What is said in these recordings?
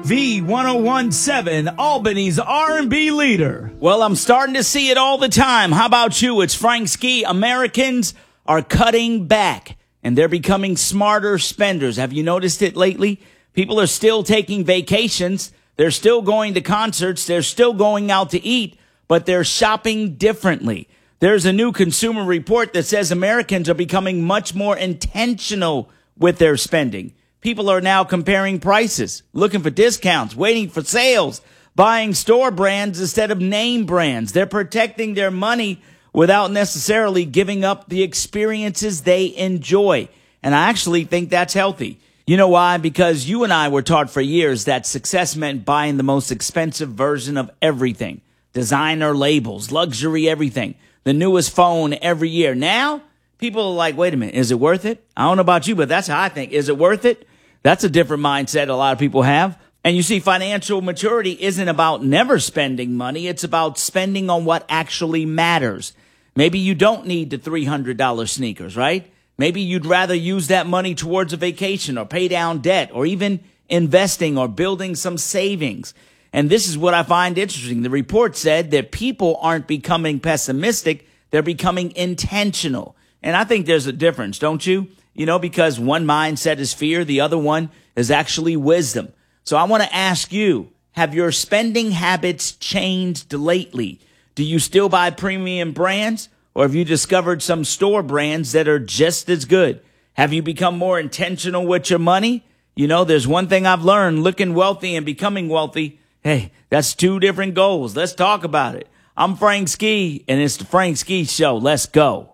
V1017, Albany's R&B leader. Well, I'm starting to see it all the time. How about you? It's Frank Ski. Americans are cutting back, and they're becoming smarter spenders. Have you noticed it lately? People are still taking vacations. They're still going to concerts. They're still going out to eat, but they're shopping differently. There's a new consumer report that says Americans are becoming much more intentional with their spending. People are now comparing prices, looking for discounts, waiting for sales, buying store brands instead of name brands. They're protecting their money without necessarily giving up the experiences they enjoy. And I actually think that's healthy. You know why? Because you and I were taught for years that success meant buying the most expensive version of everything. Designer labels, luxury everything, the newest phone every year. Now, people are like, wait a minute, is it worth it? I don't know about you, but that's how I think. Is it worth it? That's a different mindset a lot of people have. And you see, financial maturity isn't about never spending money. It's about spending on what actually matters. Maybe you don't need the $300 sneakers, right? Maybe you'd rather use that money towards a vacation or pay down debt or even investing or building some savings. And this is what I find interesting. The report said that people aren't becoming pessimistic. They're becoming intentional. And I think there's a difference, don't you? You know, because one mindset is fear, the other one is actually wisdom. So I want to ask you, have your spending habits changed lately? Do you still buy premium brands, or have you discovered some store brands that are just as good? Have you become more intentional with your money? You know, there's one thing I've learned, looking wealthy and becoming wealthy. Hey, that's two different goals. Let's talk about it. I'm Frank Ski, and it's the Frank Ski Show. Let's go.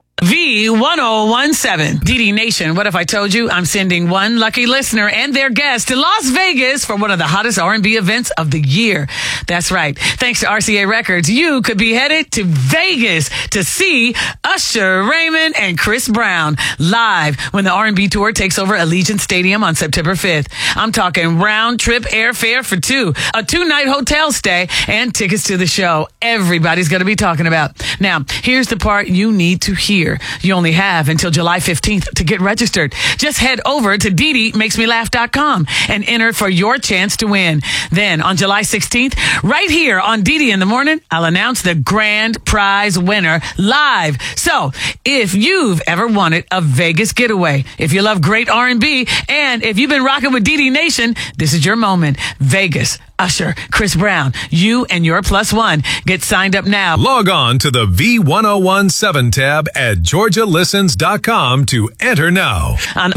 V1017. DD Nation, what if I told you I'm sending one lucky listener and their guest to Las Vegas for one of the hottest R&B events of the year? That's right. Thanks to RCA Records, you could be headed to Vegas to see Usher, Raymond, and Chris Brown live when the R&B tour takes over Allegiant Stadium on September 5th. I'm talking round trip airfare for two, a 2-night hotel stay, and tickets to the show. Everybody's going to be talking about. Now, here's the part you need to hear. You only have until July 15th to get registered. Just head over to DDMakesMeLaugh.com and enter for your chance to win. Then on July 16th, right here on DD in the Morning, I'll announce the grand prize winner live. So if you've ever wanted a Vegas getaway, if you love great R&B, and if you've been rocking with DD Nation, this is your moment. Vegas, Usher, Chris Brown, you and your plus one. Get signed up now. Log on to the V1017 tab at GeorgiaListens.com to enter now. On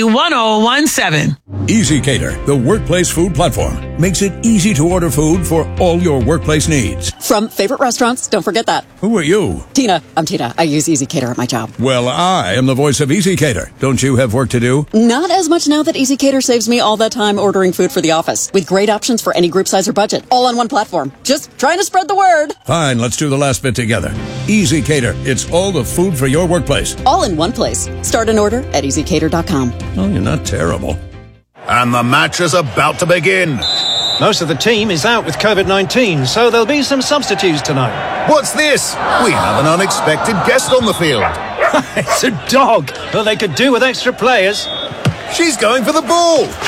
V1017. EasyCater, the workplace food platform, makes it easy to order food for all your workplace needs. From favorite restaurants, don't forget that. Who are you? Tina. I'm Tina. I use EasyCater at my job. Well, I am the voice of EasyCater. Don't you have work to do? Not as much now that EasyCater saves me all that time ordering food for the office, with great options for any group size or budget, all on one platform. Just trying to spread the word. Fine, let's do the last bit together. EasyCater. It's all the food for your workplace. All in one place. Start an order at EasyCater.com. Oh, you're not terrible. And the match is about to begin. Most of the team is out with COVID-19, so there'll be some substitutes tonight. What's this? We have an unexpected guest on the field. It's a dog. Well, they could do with extra players. She's going for the ball.